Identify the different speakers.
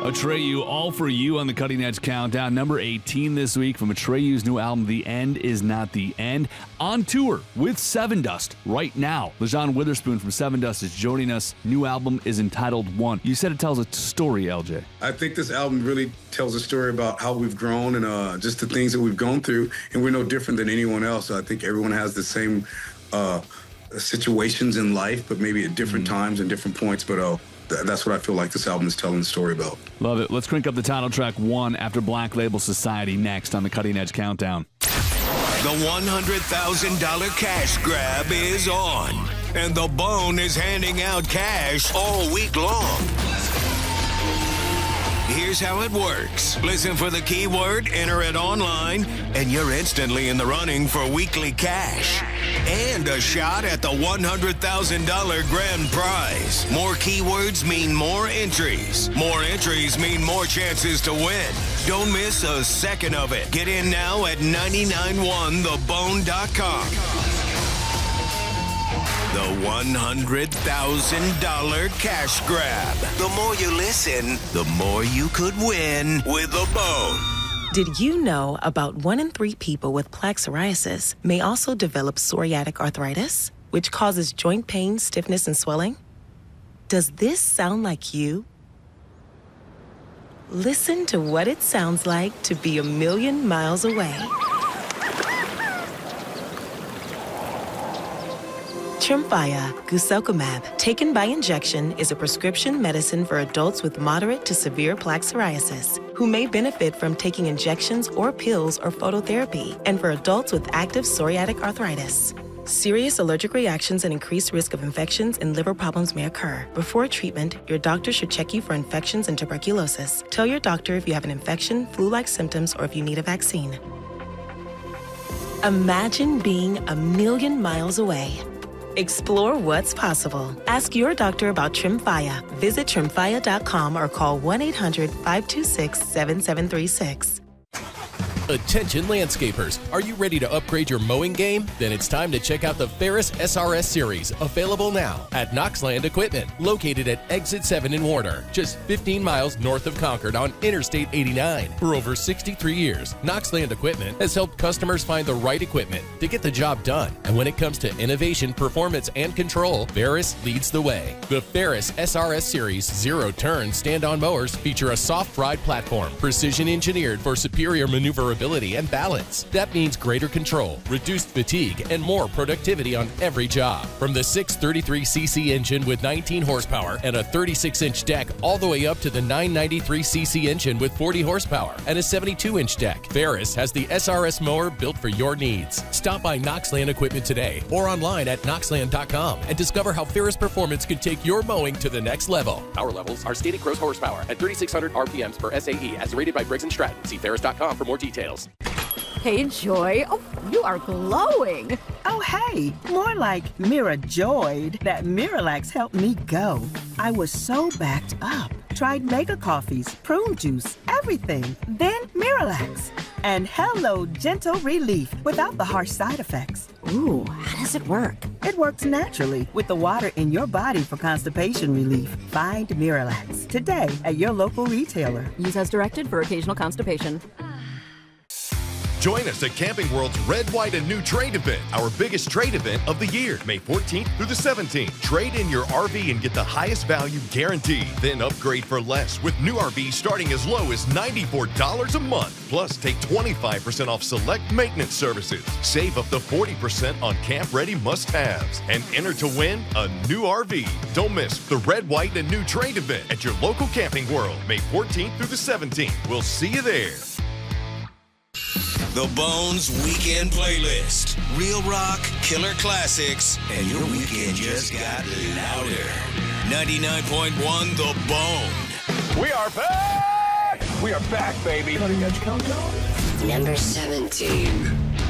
Speaker 1: Atreyu, All For You on the Cutting Edge Countdown. Number 18 this week from Atreyu's new album, The End Is Not the End. On tour with Sevendust right now. LaJauwn Witherspoon from Sevendust is joining us. New album is entitled One. You said it tells a story, LJ.
Speaker 2: I think this album really tells a story about how we've grown and just the things that we've gone through. And we're no different than anyone else. I think everyone has the same situations in life, but maybe at different times and different points. But that's what I feel like this album is telling the story about.
Speaker 1: Love it. Let's crank up the title track One after Black Label Society next on the Cutting Edge Countdown.
Speaker 3: The $100,000 cash grab is on, and The Bone is handing out cash all week long. Here's how it works. Listen for the keyword, enter it online, and you're instantly in the running for weekly cash and a shot at the $100,000 grand prize. More keywords mean more entries. More entries mean more chances to win. Don't miss a second of it. Get in now at 991thebone.com. The $100,000 cash grab. The more you listen, the more you could win with The Bone.
Speaker 4: Did you know about 1 in 3 people with plaque psoriasis may also develop psoriatic arthritis, which causes joint pain, stiffness, and swelling? Does this sound like you? Listen to what it sounds like to be a million miles away. Tremfya guselkumab, taken by injection, is a prescription medicine for adults with moderate to severe plaque psoriasis who may benefit from taking injections or pills or phototherapy, and for adults with active psoriatic arthritis. Serious allergic reactions and increased risk of infections and liver problems may occur. Before treatment, your doctor should check you for infections and tuberculosis. Tell your doctor if you have an infection, flu-like symptoms, or if you need a vaccine. Imagine being a million miles away. Explore what's possible. Ask your doctor about Tremfya. Visit Tremfya.com or call 1-800-526-7736.
Speaker 5: Attention landscapers, are you ready to upgrade your mowing game? Then it's time to check out the Ferris SRS Series, available now at Knoxland Equipment, located at Exit 7 in Warner, just 15 miles north of Concord on Interstate 89. For over 63 years, Knoxland Equipment has helped customers find the right equipment to get the job done. And when it comes to innovation, performance, and control, Ferris leads the way. The Ferris SRS Series zero-turn stand-on mowers feature a soft ride platform, precision engineered for superior maneuverability and balance. That means greater control, reduced fatigue, and more productivity on every job. From the 633cc engine with 19 horsepower and a 36-inch deck all the way up to the 993cc engine with 40 horsepower and a 72-inch deck, Ferris has the SRS mower built for your needs. Stop by Knoxland Equipment today or online at knoxland.com and discover how Ferris performance can take your mowing to the next level.
Speaker 6: Power levels are stated gross horsepower at 3,600 RPMs per SAE as rated by Briggs & Stratton. See ferris.com for more details.
Speaker 7: Hey, Joy. Oh, you are glowing.
Speaker 8: Oh, hey. More like Mira joyed that Miralax helped me go. I was so backed up. Tried mega coffees, prune juice, everything. Then Miralax. And hello, gentle relief without the harsh side effects.
Speaker 7: Ooh, how does it work?
Speaker 8: It works naturally with the water in your body for constipation relief. Find Miralax today at your local retailer.
Speaker 7: Use as directed for occasional constipation.
Speaker 9: Join us at Camping World's Red, White, and New Trade event, our biggest trade event of the year, May 14th through the 17th. Trade in your RV and get the highest value guaranteed. Then upgrade for less with new RVs starting as low as $94 a month. Plus, take 25% off select maintenance services. Save up to 40% on camp-ready must-haves. And enter to win a new RV. Don't miss the Red, White, and New Trade event at your local Camping World, May 14th through the 17th. We'll see you there.
Speaker 3: The Bones Weekend Playlist. Real rock, killer classics, and your weekend just got louder. 99.1 The Bone.
Speaker 10: We are back! We are back, baby.
Speaker 11: Cutting Edge Countdown.
Speaker 12: Number 17.